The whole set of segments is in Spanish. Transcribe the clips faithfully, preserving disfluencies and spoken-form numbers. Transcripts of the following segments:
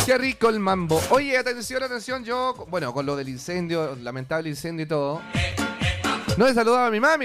Qué rico el mambo. Oye, atención, atención, yo, bueno, con lo del incendio, lamentable incendio y todo, no he saludado a mi mami.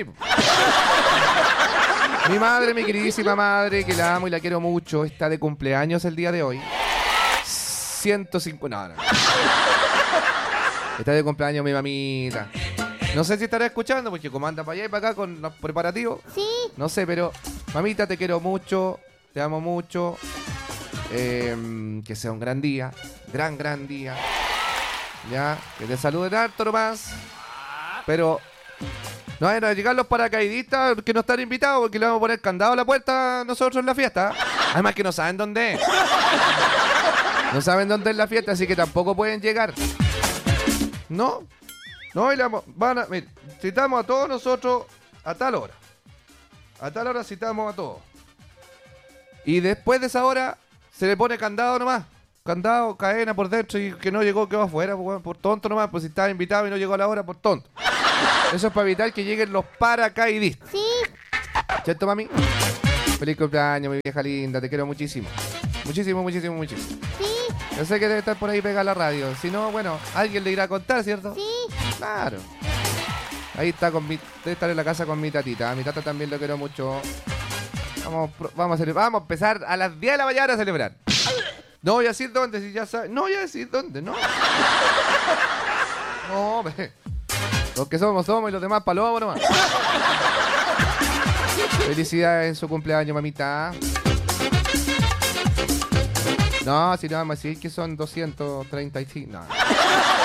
Mi madre, mi queridísima madre, que la amo y la quiero mucho, está de cumpleaños el día de hoy. ciento cincuenta... No, no. Está de cumpleaños mi mamita. No sé si estará escuchando, porque como anda para allá y para acá con los preparativos. Sí. No sé, pero mamita, te quiero mucho, te amo mucho. Eh, que sea un gran día, gran, gran día. Ya, que te saluden harto nomás. Pero no vayan a llegar los paracaidistas que no están invitados, porque le vamos a poner candado a la puerta nosotros en la fiesta. Además que no saben dónde es. No saben dónde es la fiesta, así que tampoco pueden llegar. No, no, y la, van a, mira, citamos a todos nosotros a tal hora. A tal hora citamos a todos. Y después de esa hora se le pone candado nomás. Candado, cadena por dentro y que no llegó, quedó afuera, por, por tonto nomás. Pues si estaba invitado y no llegó a la hora, por tonto. Eso es para evitar que lleguen los paracaidistas. Sí. ¿Cierto, mami? Feliz cumpleaños, mi vieja linda, te quiero muchísimo. Muchísimo, muchísimo, muchísimo. Sí. Yo sé que debe estar por ahí pegada la radio. Si no, bueno, alguien le irá a contar, ¿cierto? Sí. Claro. Ahí está, con mi, debe estar en la casa con mi tatita. A mi tata también lo quiero mucho. Vamos, vamos a celebrar. Vamos a empezar a las diez de la mañana a celebrar. No voy a decir dónde, si ya sabes. No voy a decir dónde, no. No, hombre. Los que somos, somos y los demás palomos nomás. Felicidades en su cumpleaños, mamita. No, si no vamos a decir que son doscientos treinta y cinco. No.